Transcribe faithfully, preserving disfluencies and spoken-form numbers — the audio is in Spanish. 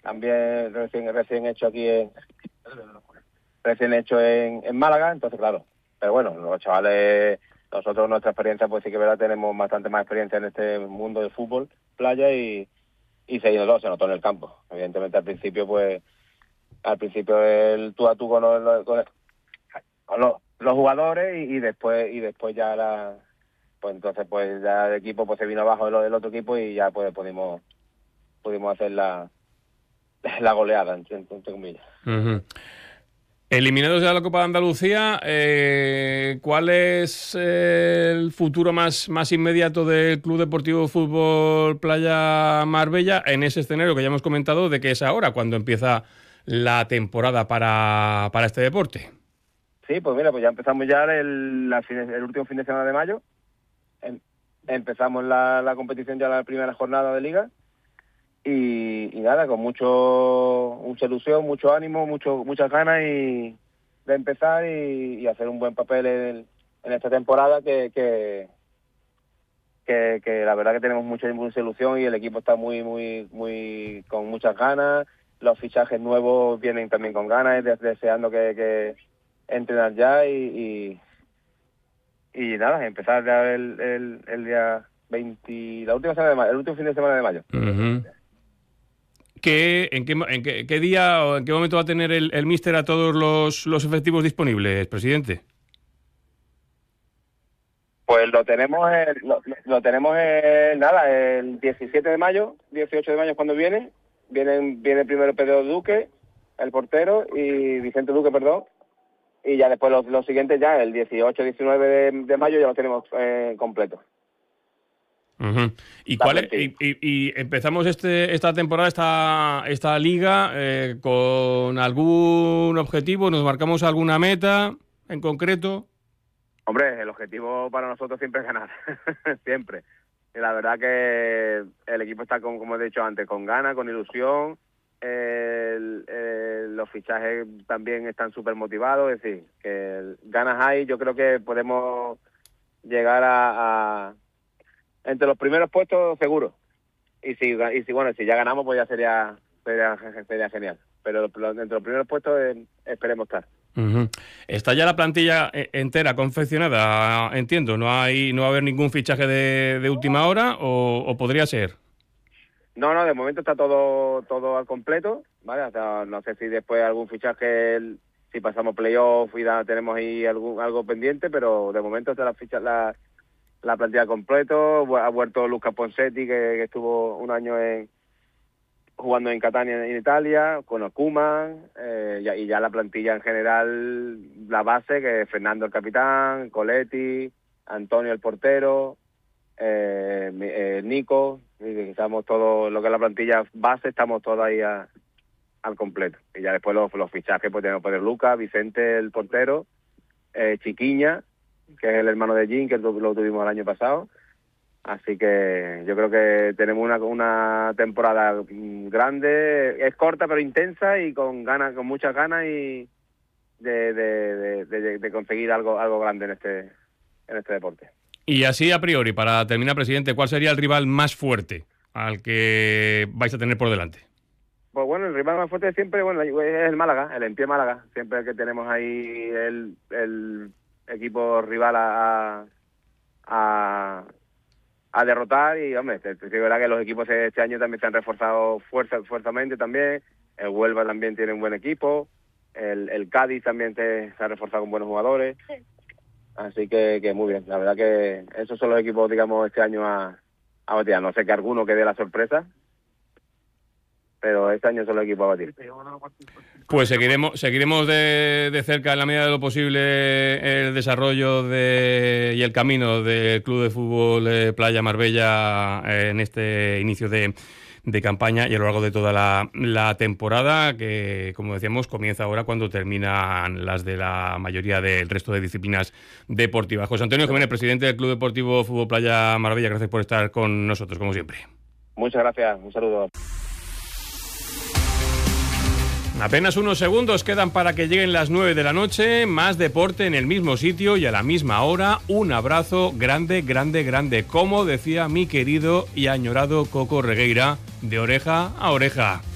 también recién recién hecho aquí en recién hecho en, en Málaga, entonces claro, pero bueno, los chavales, nosotros nuestra experiencia pues sí que verdad tenemos bastante más experiencia en este mundo del fútbol, playa y, y se notó, se notó en el campo. Evidentemente al principio pues, al principio el tú a tú con los, con, con los, los jugadores y, y después y después ya la pues entonces pues ya el equipo pues se vino abajo del, del otro equipo y ya pues pudimos pudimos hacer la la goleada, entre, entre comillas. Uh-huh. Eliminados de la Copa de Andalucía, eh, ¿cuál es eh, el futuro más, más inmediato del Club Deportivo Fútbol Playa Marbella en ese escenario que ya hemos comentado de que es ahora cuando empieza la temporada para, para este deporte? Sí, pues mira, pues ya empezamos ya el, la, el último fin de semana de mayo. Em, empezamos la, la competición ya la primera jornada de liga. Y, y nada, con mucho mucha ilusión, mucho ánimo, mucho muchas ganas y de empezar y, y hacer un buen papel en, en esta temporada que, que que que la verdad que tenemos mucha, mucha ilusión y el equipo está muy muy muy con muchas ganas. Los fichajes nuevos vienen también con ganas, deseando que, que entrenar ya y, y y nada, empezar ya el, el, el día veinte, la última semana de mayo, el último fin de semana de mayo. Uh-huh. ¿Qué, en, qué, en qué, qué día o en qué momento va a tener el, el míster a todos los, los efectivos disponibles, presidente? Pues lo tenemos el, lo, lo tenemos el, nada, el diecisiete de mayo, dieciocho de mayo es cuando viene. Vienen, viene primero Pedro Duque, el portero, y Vicente Duque, perdón. Y ya después los, los siguientes ya, el dieciocho, diecinueve de, de mayo ya lo tenemos eh, completo. Uh-huh. ¿Y, cuál es, y, y, y empezamos este esta temporada, esta esta liga eh, con algún objetivo? ¿Nos marcamos alguna meta en concreto? Hombre, el objetivo para nosotros siempre es ganar, siempre. Y la verdad que el equipo está, con, como he dicho antes, con ganas, con ilusión. El, el, los fichajes también están súper motivados, es decir, que el, ganas hay. Yo creo que podemos llegar a... a entre los primeros puestos seguro y si y si bueno si ya ganamos pues ya sería sería, sería genial, pero entre los primeros puestos eh, esperemos estar. Uh-huh. Está ya la plantilla entera confeccionada, entiendo, no hay no va a haber ningún fichaje de, de última hora o, o podría ser. No, no, de momento está todo todo al completo, vale, o sea, no sé si después algún fichaje, si pasamos playoff y da, tenemos ahí algún algo pendiente, pero de momento está la ficha la la plantilla completo. Ha vuelto Luca Ponsetti, que, que estuvo un año en, jugando en Catania, en Italia, con Okuma, eh, y, y ya la plantilla en general, la base, que es Fernando el capitán, Coletti, Antonio el portero, eh, eh, Nico, y estamos todos, lo que es la plantilla base, estamos todos ahí a, al completo. Y ya después los, los fichajes, pues tenemos Pedro Luca, Vicente el portero, eh, Chiquiña, que es el hermano de Jim, que lo, lo tuvimos el año pasado. Así que yo creo que tenemos una, una temporada grande, es corta pero intensa y con ganas, con muchas ganas y de, de, de, de, de conseguir algo algo grande en este en este deporte. Y así a priori, para terminar, presidente, ¿cuál sería el rival más fuerte al que vais a tener por delante? Pues bueno, el rival más fuerte siempre, bueno, es el Málaga, el Empie Málaga, siempre que tenemos ahí el, el equipo rival a, a, a derrotar. Y hombre, es verdad que los equipos este año también se han reforzado fuerza, fuertemente también. El Huelva también tiene un buen equipo, el, el Cádiz también te, se ha reforzado con buenos jugadores. Sí. Así que, que muy bien, la verdad que esos son los equipos, digamos, este año a, a batir. No sé que alguno que dé la sorpresa, pero este año son los equipos a batir. Pues seguiremos seguiremos de, de cerca, en la medida de lo posible, el desarrollo de, y el camino del Club de Fútbol eh, Playa Marbella eh, en este inicio de, de campaña y a lo largo de toda la, la temporada, que, como decíamos, comienza ahora cuando terminan las de la mayoría del resto de disciplinas deportivas. José Antonio Jiménez, presidente del Club Deportivo Fútbol Playa Marbella, gracias por estar con nosotros, como siempre. Muchas gracias, un saludo. Apenas unos segundos quedan para que lleguen las nueve de la noche. Más deporte en el mismo sitio y a la misma hora. Un abrazo grande, grande, grande. Como decía mi querido y añorado Coco Regueira, de oreja a oreja.